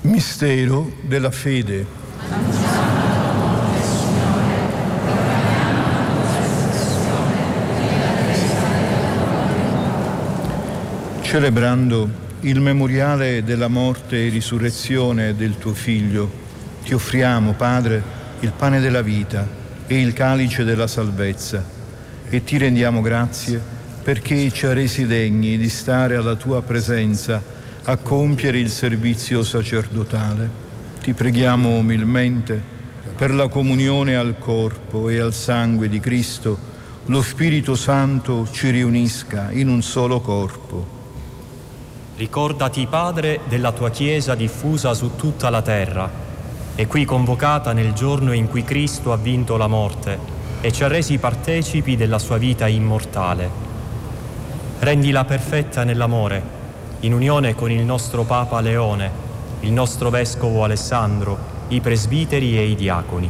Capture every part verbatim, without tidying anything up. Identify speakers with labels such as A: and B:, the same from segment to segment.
A: Mistero della fede. Celebrando il memoriale della morte e risurrezione del tuo Figlio, ti offriamo, Padre, il pane della vita e il calice della salvezza, e ti rendiamo grazie perché ci ha resi degni di stare alla tua presenza a compiere il servizio sacerdotale. Ti preghiamo umilmente per la comunione al corpo e al sangue di Cristo, lo Spirito Santo ci riunisca in un solo corpo.
B: Ricordati, Padre, della tua Chiesa diffusa su tutta la terra e qui convocata nel giorno in cui Cristo ha vinto la morte e ci ha resi partecipi della sua vita immortale. Rendila perfetta nell'amore, in unione con il nostro Papa Leone, il nostro Vescovo Alessandro, i presbiteri e i diaconi.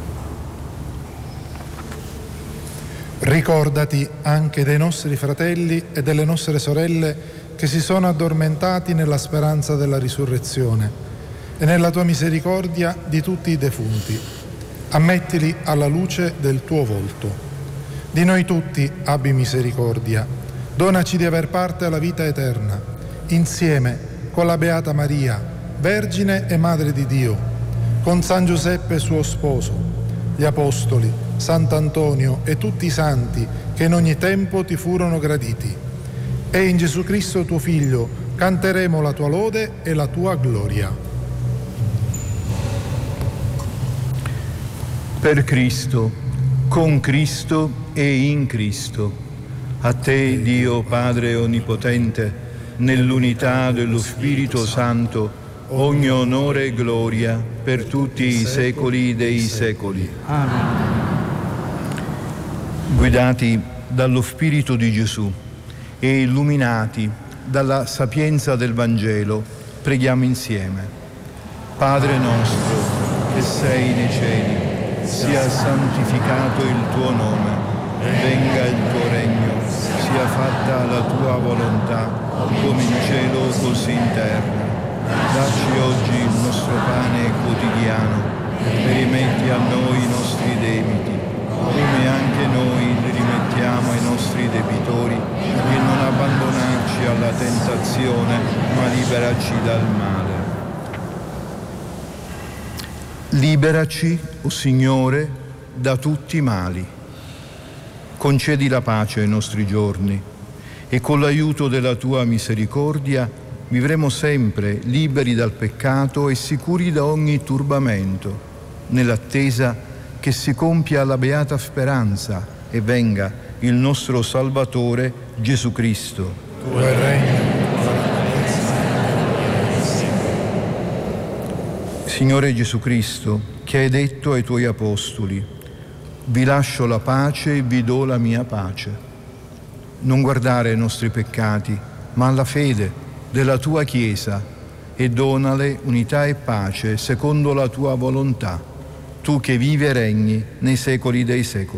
C: Ricordati anche dei nostri fratelli e delle nostre sorelle che si sono addormentati nella speranza della risurrezione, e nella tua misericordia di tutti i defunti. Ammettili alla luce del tuo volto. Di noi tutti abbi misericordia. Donaci di aver parte alla vita eterna, insieme con la Beata Maria, Vergine e Madre di Dio, con San Giuseppe suo sposo, gli Apostoli, Sant'Antonio e tutti i santi che in ogni tempo ti furono graditi. E in Gesù Cristo tuo Figlio canteremo la tua lode e la tua gloria.
A: Per Cristo, con Cristo e in Cristo, a te, Dio Padre Onnipotente, nell'unità dello Spirito Santo, ogni onore e gloria per tutti i secoli dei secoli.
D: Amen.
A: Guidati dallo Spirito di Gesù e illuminati dalla sapienza del Vangelo, preghiamo insieme. Padre nostro, che sei nei cieli, sia santificato il tuo nome, venga il tuo regno, sia fatta la tua volontà, come in cielo così in terra. Dacci oggi il nostro pane quotidiano e rimetti a noi i nostri debiti, come anche noi li rimettiamo ai nostri debitori, e non abbandonarci alla tentazione, ma liberaci dal male. Liberaci, o Signore, da tutti i mali. Concedi la pace ai nostri giorni e con l'aiuto della tua misericordia vivremo sempre liberi dal peccato e sicuri da ogni turbamento, nell'attesa che si compia la beata speranza e venga il nostro Salvatore Gesù Cristo.
C: Tuo è il regno.
A: Signore Gesù Cristo, che hai detto ai tuoi apostoli: vi lascio la pace e vi do la mia pace. Non guardare ai nostri peccati, ma alla fede della tua Chiesa, e donale unità e pace secondo la tua volontà, tu che vivi e regni nei secoli dei secoli.